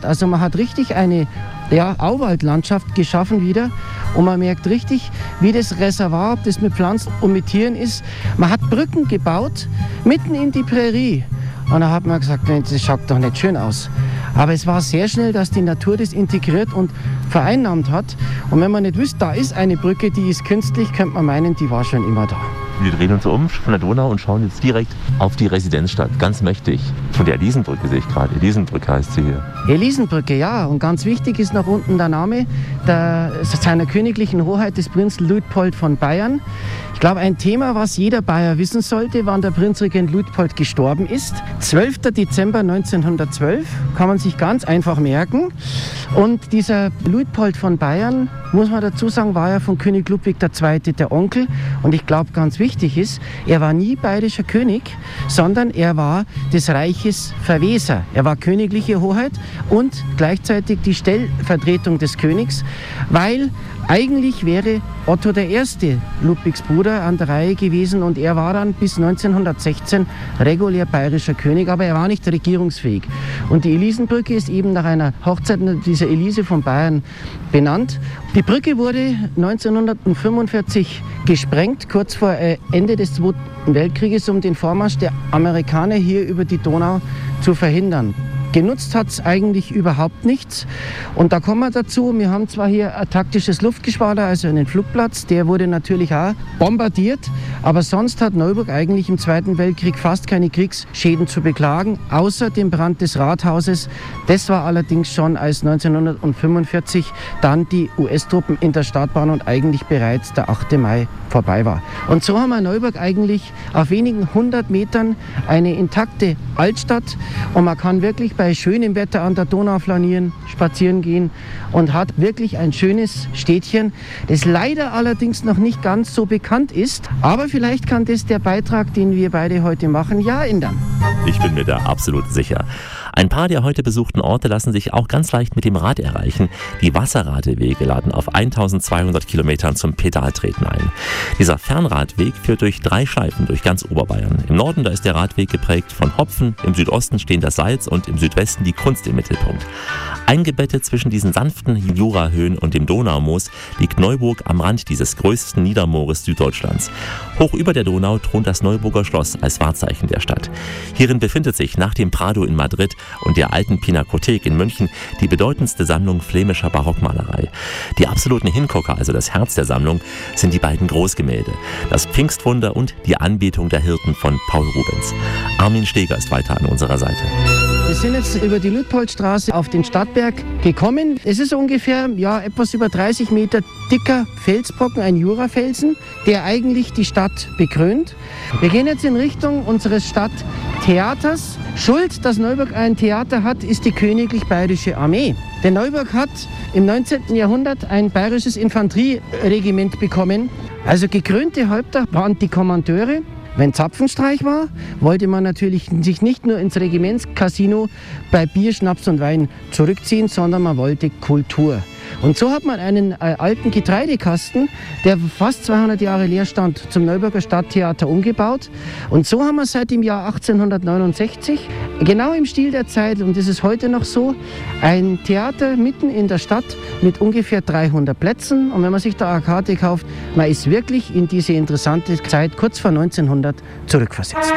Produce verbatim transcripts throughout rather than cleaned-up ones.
Also man hat richtig eine ja, Auwaldlandschaft geschaffen wieder. Und man merkt richtig, wie das Reservoir, ob das mit Pflanzen und mit Tieren ist. Man hat Brücken gebaut, mitten in die Prärie. Und da hat man gesagt, das schaut doch nicht schön aus. Aber es war sehr schnell, dass die Natur das integriert und vereinnahmt hat. Und wenn man nicht wüsste, da ist eine Brücke, die ist künstlich, könnte man meinen, die war schon immer da. Wir drehen uns um von der Donau und schauen jetzt direkt auf die Residenzstadt, ganz mächtig. Von der Elisenbrücke sehe ich gerade. Elisenbrücke heißt sie hier. Elisenbrücke, ja. Und ganz wichtig ist noch unten der Name der, seiner königlichen Hoheit des Prinzen Luitpold von Bayern. Ich glaube, ein Thema, was jeder Bayer wissen sollte, wann der Prinzregent Luitpold gestorben ist. zwölfter Dezember neunzehnhundertzwölf, kann man sich ganz einfach merken. Und dieser Luitpold von Bayern, muss man dazu sagen, war ja von König Ludwig der Zweite der Onkel. Und ich glaube, ganz wichtig ist, er war nie bayerischer König, sondern er war des Reiches Verweser. Er war königliche Hoheit und gleichzeitig die Stellvertretung des Königs, weil eigentlich wäre Otto der Erste, Ludwigs Bruder, an der Reihe gewesen und er war dann bis neunzehnhundertsechzehn regulär bayerischer König, aber er war nicht regierungsfähig. Und die Elisenbrücke ist eben nach einer Hochzeit dieser Elise von Bayern benannt. Die Brücke wurde neunzehnhundertfünfundvierzig gesprengt, kurz vor Ende des Zweiten Weltkrieges, um den Vormarsch der Amerikaner hier über die Donau zu verhindern. Genutzt hat es eigentlich überhaupt nichts. Und da kommen wir dazu, wir haben zwar hier ein taktisches Luftgeschwader, also einen Flugplatz, der wurde natürlich auch bombardiert, aber sonst hat Neuburg eigentlich im Zweiten Weltkrieg fast keine Kriegsschäden zu beklagen, außer dem Brand des Rathauses. Das war allerdings schon, als neunzehnhundertfünfundvierzig dann die U S-Truppen in der Stadt waren und eigentlich bereits der achte Mai vorbei war. Und so haben wir Neuburg eigentlich auf wenigen hundert Metern eine intakte Altstadt und man kann wirklich bei schönem Wetter an der Donau flanieren, spazieren gehen und hat wirklich ein schönes Städtchen, das leider allerdings noch nicht ganz so bekannt ist. Aber vielleicht kann das der Beitrag, den wir beide heute machen, ja ändern. Ich bin mir da absolut sicher. Ein paar der heute besuchten Orte lassen sich auch ganz leicht mit dem Rad erreichen. Die Wasserradwege laden auf eintausendzweihundert Kilometern zum Pedaltreten ein. Dieser Fernradweg führt durch drei Schleifen durch ganz Oberbayern. Im Norden, da ist der Radweg geprägt von Hopfen, im Südosten stehen das Salz und im Südwesten die Kunst im Mittelpunkt. Eingebettet zwischen diesen sanften Jurahöhen und dem Donaumoos liegt Neuburg am Rand dieses größten Niedermoores Süddeutschlands. Hoch über der Donau thront das Neuburger Schloss als Wahrzeichen der Stadt. Hierin befindet sich nach dem Prado in Madrid und der alten Pinakothek in München die bedeutendste Sammlung flämischer Barockmalerei. Die absoluten Hingucker, also das Herz der Sammlung, sind die beiden Großgemälde, das Pfingstwunder und die Anbetung der Hirten von Paul Rubens. Armin Steger ist weiter an unserer Seite. Wir sind jetzt über die Luitpoldstraße auf den Stadtberg gekommen. Es ist ungefähr ja, etwas über dreißig Meter dicker Felsbrocken, ein Jurafelsen, der eigentlich die Stadt bekrönt. Wir gehen jetzt in Richtung unseres Stadttheaters. Schuld, dass Neuburg ein Theater hat, ist die Königlich Bayerische Armee. Denn Neuburg hat im neunzehnten Jahrhundert ein bayerisches Infanterieregiment bekommen. Also gekrönte Häupter waren die Kommandeure. Wenn Zapfenstreich war, wollte man natürlich sich nicht nur ins Regimentscasino bei Bier, Schnaps und Wein zurückziehen, sondern man wollte Kultur. Und so hat man einen äh, alten Getreidekasten, der fast zweihundert Jahre leer stand, zum Neuburger Stadttheater umgebaut. Und so haben wir seit dem Jahr achtzehnhundertneunundsechzig, genau im Stil der Zeit, und das ist heute noch so, ein Theater mitten in der Stadt mit ungefähr dreihundert Plätzen. Und wenn man sich da eine Karte kauft, man ist wirklich in diese interessante Zeit kurz vor neunzehnhundert zurückversetzt.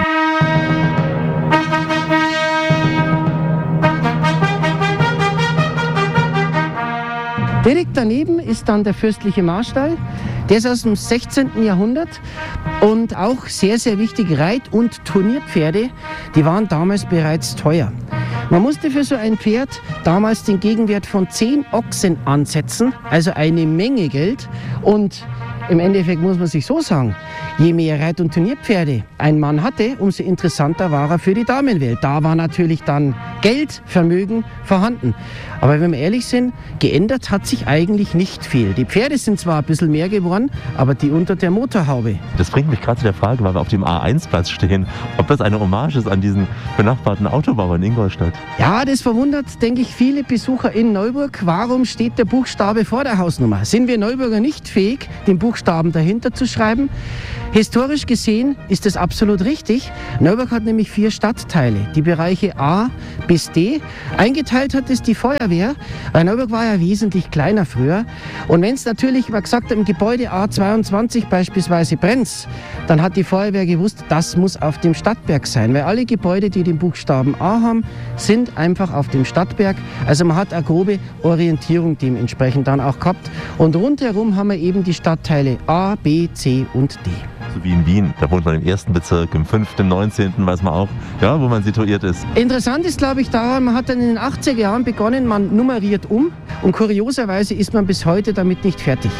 Direkt daneben ist dann der fürstliche Marstall. Der ist aus dem sechzehnten Jahrhundert und auch sehr, sehr wichtig, Reit- und Turnierpferde, die waren damals bereits teuer. Man musste für so ein Pferd damals den Gegenwert von zehn Ochsen ansetzen, also eine Menge Geld. Und im Endeffekt muss man sich so sagen, je mehr Reit- und Turnierpferde ein Mann hatte, umso interessanter war er für die Damenwelt. Da war natürlich dann Geld, Vermögen vorhanden. Aber wenn wir ehrlich sind, geändert hat sich eigentlich nicht viel. Die Pferde sind zwar ein bisschen mehr geworden, aber die unter der Motorhaube. Das bringt mich gerade zu der Frage, weil wir auf dem A eins Platz stehen, ob das eine Hommage ist an diesen benachbarten Autobauer in Ingolstadt. Ja, das verwundert, denke ich, viele Besucher in Neuburg. Warum steht der Buchstabe vor der Hausnummer? Sind wir Neuburger nicht fähig, den Buchstaben Buchstaben dahinter zu schreiben. Historisch gesehen ist es absolut richtig. Neuburg hat nämlich vier Stadtteile, die Bereiche A bis D. Eingeteilt hat es die Feuerwehr, weil Neuburg war ja wesentlich kleiner früher. Und wenn es natürlich, wie gesagt, im Gebäude A zweiundzwanzig beispielsweise brennt, dann hat die Feuerwehr gewusst, das muss auf dem Stadtberg sein. Weil alle Gebäude, die den Buchstaben A haben, sind einfach auf dem Stadtberg. Also man hat eine grobe Orientierung dementsprechend dann auch gehabt. Und rundherum haben wir eben die Stadtteile A, B, C und D. So wie in Wien, da wohnt man im ersten Bezirk, im fünften, neunzehnten weiß man auch, ja, wo man situiert ist. Interessant ist, glaube ich, daran, man hat dann in den achtziger Jahren begonnen, man nummeriert um und kurioserweise ist man bis heute damit nicht fertig.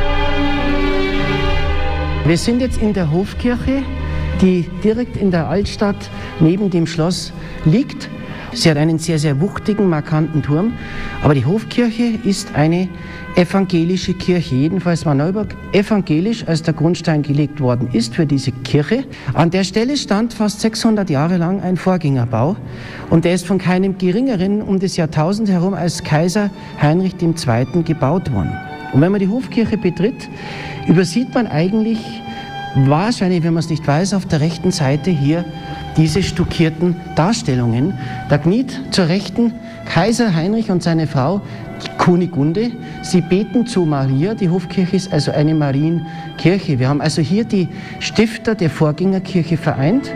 Wir sind jetzt in der Hofkirche, die direkt in der Altstadt neben dem Schloss liegt. Sie hat einen sehr, sehr wuchtigen, markanten Turm, aber die Hofkirche ist eine evangelische Kirche. Jedenfalls war Neuburg evangelisch, als der Grundstein gelegt worden ist für diese Kirche. An der Stelle stand fast sechshundert Jahre lang ein Vorgängerbau und der ist von keinem Geringeren um das Jahrtausend herum als Kaiser Heinrich der Zweite gebaut worden. Und wenn man die Hofkirche betritt, übersieht man eigentlich wahrscheinlich, wenn man es nicht weiß, auf der rechten Seite hier diese stuckierten Darstellungen. Da kniet zur Rechten Kaiser Heinrich und seine Frau Kunigunde. Sie beten zu Maria. Die Hofkirche ist also eine Marienkirche. Wir haben also hier die Stifter der Vorgängerkirche vereint.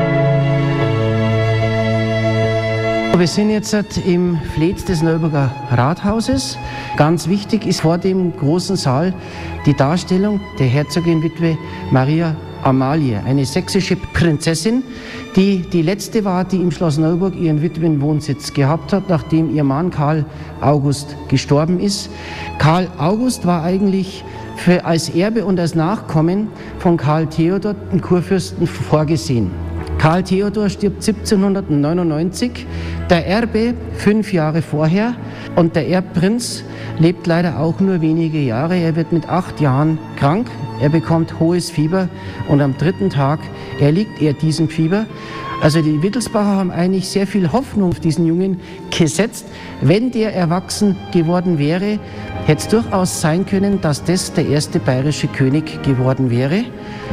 Wir sind jetzt im Fleet des Neuburger Rathauses. Ganz wichtig ist vor dem großen Saal die Darstellung der Herzogin-Witwe Maria Amalie, eine sächsische Prinzessin, die die letzte war, die im Schloss Neuburg ihren Witwenwohnsitz gehabt hat, nachdem ihr Mann Karl August gestorben ist. Karl August war eigentlich für, als Erbe und als Nachkommen von Karl Theodor, dem Kurfürsten, vorgesehen. Karl Theodor stirbt siebzehnhundertneunundneunzig, der Erbe fünf Jahre vorher und der Erbprinz lebt leider auch nur wenige Jahre. Er wird mit acht Jahren krank, er bekommt hohes Fieber und am dritten Tag erliegt er diesem Fieber. Also die Wittelsbacher haben eigentlich sehr viel Hoffnung auf diesen Jungen gesetzt. Wenn der erwachsen geworden wäre, hätte es durchaus sein können, dass das der erste bayerische König geworden wäre.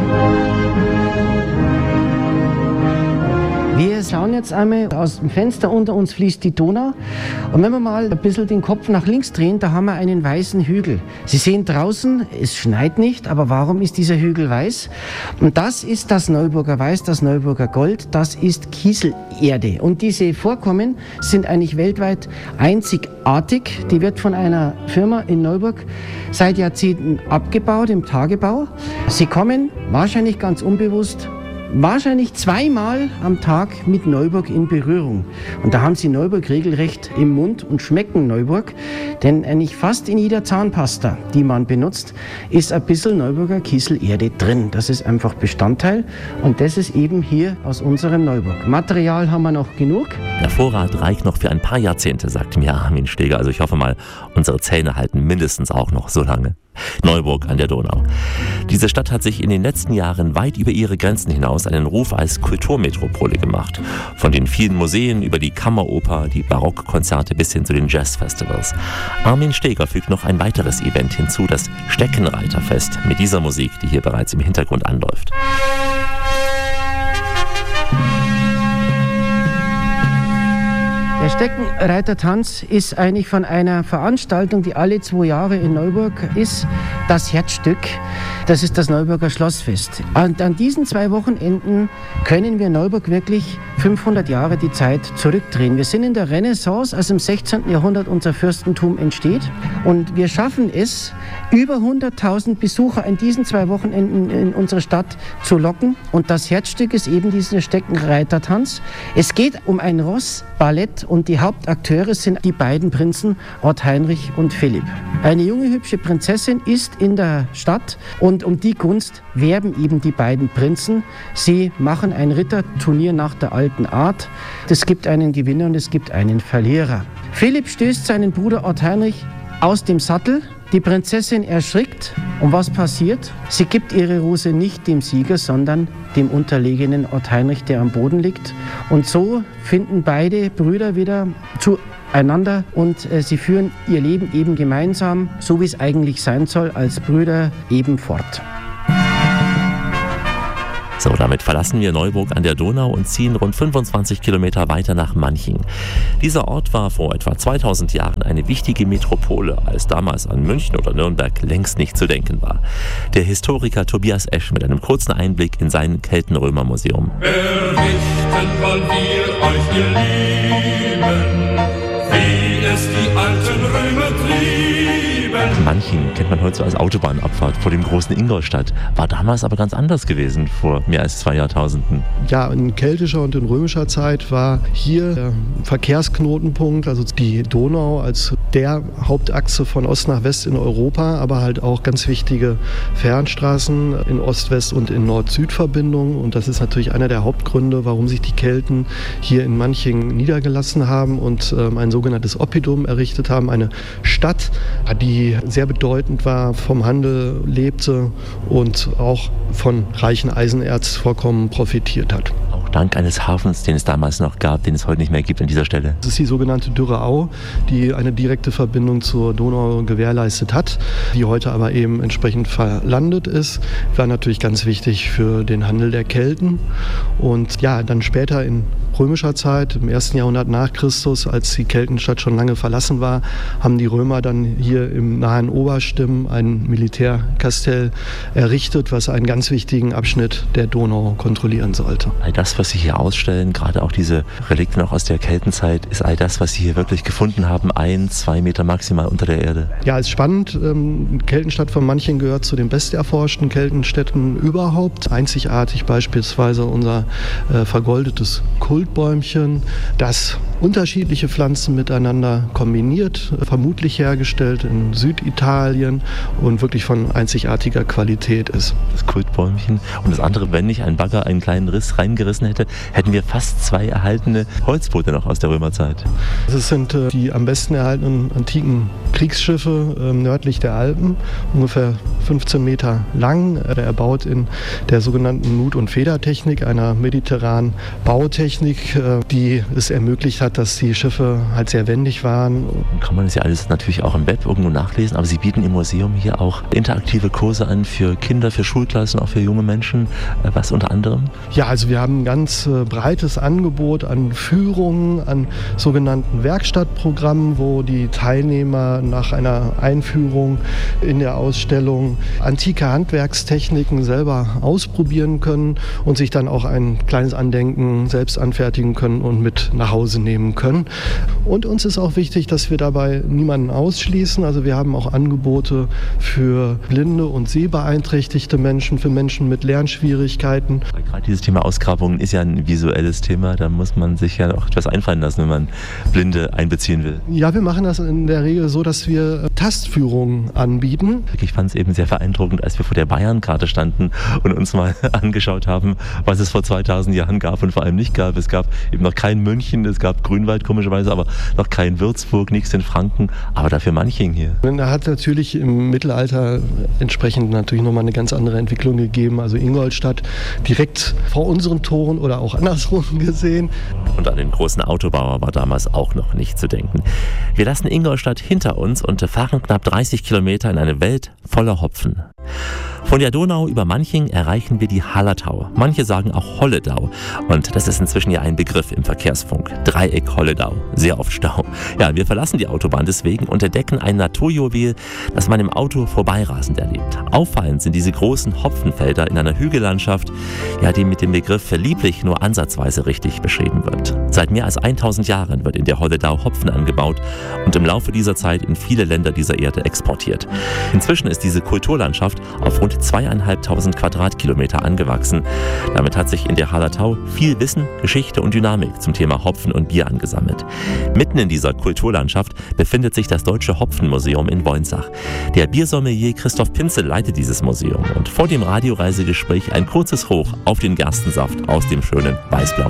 Wir schauen jetzt einmal aus dem Fenster, unter uns fließt die Donau und wenn wir mal ein bisschen den Kopf nach links drehen, da haben wir einen weißen Hügel. Sie sehen draußen, es schneit nicht, aber warum ist dieser Hügel weiß? Und das ist das Neuburger Weiß, das Neuburger Gold, das ist Kieselerde und diese Vorkommen sind eigentlich weltweit einzigartig. Die wird von einer Firma in Neuburg seit Jahrzehnten abgebaut im Tagebau. Sie kommen wahrscheinlich ganz unbewusst wahrscheinlich zweimal am Tag mit Neuburg in Berührung. Und da haben sie Neuburg regelrecht im Mund und schmecken Neuburg. Denn eigentlich fast in jeder Zahnpasta, die man benutzt, ist ein bisschen Neuburger Kieselerde drin. Das ist einfach Bestandteil. Und das ist eben hier aus unserem Neuburg. Material haben wir noch genug. Der Vorrat reicht noch für ein paar Jahrzehnte, sagt mir Armin Steger. Also ich hoffe mal, unsere Zähne halten mindestens auch noch so lange. Neuburg an der Donau. Diese Stadt hat sich in den letzten Jahren weit über ihre Grenzen hinaus einen Ruf als Kulturmetropole gemacht. Von den vielen Museen über die Kammeroper, die Barockkonzerte bis hin zu den Jazzfestivals. Armin Steger fügt noch ein weiteres Event hinzu, das Steckenreiterfest mit dieser Musik, die hier bereits im Hintergrund anläuft. Der Steckenreitertanz ist eigentlich von einer Veranstaltung, die alle zwei Jahre in Neuburg ist, das Herzstück. Das ist das Neuburger Schlossfest. Und an diesen zwei Wochenenden können wir Neuburg wirklich fünfhundert Jahre die Zeit zurückdrehen. Wir sind in der Renaissance, als im sechzehnten Jahrhundert unser Fürstentum entsteht. Und wir schaffen es, über hunderttausend Besucher an diesen zwei Wochenenden in unsere Stadt zu locken. Und das Herzstück ist eben dieser Steckenreitertanz. Es geht um ein Ross, Ballett und die Hauptakteure sind die beiden Prinzen Ort Heinrich und Philipp. Eine junge, hübsche Prinzessin ist in der Stadt und um die Gunst werben eben die beiden Prinzen. Sie machen ein Ritterturnier nach der alten Art. Es gibt einen Gewinner und es gibt einen Verlierer. Philipp stößt seinen Bruder Ort Heinrich aus dem Sattel. Die Prinzessin erschrickt und was passiert? Sie gibt ihre Rose nicht dem Sieger, sondern dem unterlegenen Ort Heinrich, der am Boden liegt. Und so finden beide Brüder wieder einander und äh, sie führen ihr Leben eben gemeinsam, so wie es eigentlich sein soll, als Brüder eben fort. So, damit verlassen wir Neuburg an der Donau und ziehen rund fünfundzwanzig Kilometer weiter nach Manching. Dieser Ort war vor etwa zweitausend Jahren eine wichtige Metropole, als damals an München oder Nürnberg längst nicht zu denken war. Der Historiker Tobias Esch mit einem kurzen Einblick in sein Keltenrömer-Museum. Berichten wollen wir euch, ihr Lieben, wie es die alten Römer trieben. Manching kennt man heute so als Autobahnabfahrt vor dem großen Ingolstadt. War damals aber ganz anders gewesen, vor mehr als zwei Jahrtausenden. Ja, in keltischer und in römischer Zeit war hier der Verkehrsknotenpunkt, also die Donau als der Hauptachse von Ost nach West in Europa, aber halt auch ganz wichtige Fernstraßen in Ost-West- und in Nord-Süd-Verbindungen. Und das ist natürlich einer der Hauptgründe, warum sich die Kelten hier in Manching niedergelassen haben und ähm, ein sogenanntes Oppidum errichtet haben, eine Stadt, die sehr bedeutend war, vom Handel lebte und auch von reichen Eisenerzvorkommen profitiert hat. Auch dank eines Hafens, den es damals noch gab, den es heute nicht mehr gibt an dieser Stelle. Das ist die sogenannte Dürre Au, die eine direkte Verbindung zur Donau gewährleistet hat, die heute aber eben entsprechend verlandet ist. War natürlich ganz wichtig für den Handel der Kelten. Und ja, dann später in römischer Zeit, im ersten Jahrhundert nach Christus, als die Keltenstadt schon lange verlassen war, haben die Römer dann hier im nahen Oberstimmen ein Militärkastell errichtet, was einen ganz wichtigen Abschnitt der Donau kontrollieren sollte. All das, was Sie hier ausstellen, gerade auch diese Relikte noch aus der Keltenzeit, ist all das, was Sie hier wirklich gefunden haben, ein, zwei Meter maximal unter der Erde. Ja, ist spannend. Die Keltenstadt von Manching gehört zu den besterforschten Keltenstädten überhaupt. Einzigartig beispielsweise unser äh, vergoldetes Kultbäumchen, das unterschiedliche Pflanzen miteinander kombiniert, vermutlich hergestellt in Süditalien und wirklich von einzigartiger Qualität ist. Das Kultbäumchen und das andere, wenn nicht ein Bagger einen kleinen Riss reingerissen hätte, hätten wir fast zwei erhaltene Holzboote noch aus der Römerzeit. Das sind äh, die am besten erhaltenen antiken Kriegsschiffe äh, nördlich der Alpen, ungefähr fünfzehn Meter lang, äh, erbaut in der sogenannten Nut- und Federtechnik, einer mediterranen Bautechnik, äh, die es ermöglicht hat, dass die Schiffe halt sehr wendig waren. Kann man das ja alles natürlich auch im Web irgendwo nachlesen, aber Sie bieten im Museum hier auch interaktive Kurse an für Kinder, für Schulklassen, auch für junge Menschen. Was unter anderem? Ja, also wir haben ein ganz äh, breites Angebot an Führungen, an sogenannten Werkstattprogrammen, wo die Teilnehmer nach einer Einführung in der Ausstellung antike Handwerkstechniken selber ausprobieren können und sich dann auch ein kleines Andenken selbst anfertigen können und mit nach Hause nehmen können. Und uns ist auch wichtig, dass wir dabei niemanden ausschließen. Also wir haben auch Angebote für blinde und sehbeeinträchtigte Menschen, für Menschen mit Lernschwierigkeiten. Gerade dieses Thema Ausgrabungen ist ja ein visuelles Thema. Da muss man sich ja auch etwas einfallen lassen, wenn man Blinde einbeziehen will. Ja, wir machen das in der Regel so, dass wir Tastführungen anbieten. Ich fand es eben sehr beeindruckend, als wir vor der Bayernkarte standen und uns mal angeschaut haben, was es vor zweitausend Jahren gab und vor allem nicht gab. Es gab eben noch kein München, es gab Grünwald komischerweise, aber noch kein Würzburg, nichts in Franken, aber dafür Manching hier. Da hat natürlich im Mittelalter entsprechend natürlich nochmal eine ganz andere Entwicklung gegeben. Also Ingolstadt direkt vor unseren Toren oder auch andersrum gesehen. Und an den großen Autobauer war damals auch noch nicht zu denken. Wir lassen Ingolstadt hinter uns und fahren knapp dreißig Kilometer in eine Welt voller Hopfen. Von der Donau über Manching erreichen wir die Hallertau. Manche sagen auch Holledau. Und das ist inzwischen ja ein Begriff im Verkehrsfunk. Dreieck Holledau. Sehr oft Stau. Ja, wir verlassen die Autobahn deswegen und entdecken ein Naturjuwel, das man im Auto vorbeirasend erlebt. Auffallend sind diese großen Hopfenfelder in einer Hügellandschaft, ja, die mit dem Begriff lieblich nur ansatzweise richtig beschrieben wird. Seit mehr als tausend Jahren wird in der Holledau Hopfen angebaut und im Laufe dieser Zeit in viele Länder dieser Erde exportiert. Inzwischen ist diese Kulturlandschaft auf rund zweieinhalbtausend Quadratkilometer angewachsen. Damit hat sich in der Hallertau viel Wissen, Geschichte und Dynamik zum Thema Hopfen und Bier angesammelt. Mitten in dieser Kulturlandschaft befindet sich das Deutsche Hopfenmuseum in Wolnsach. Der Biersommelier Christoph Pinzel leitet dieses Museum und vor dem Radioreisegespräch ein kurzes Hoch auf den Gerstensaft aus dem schönen Weißblau.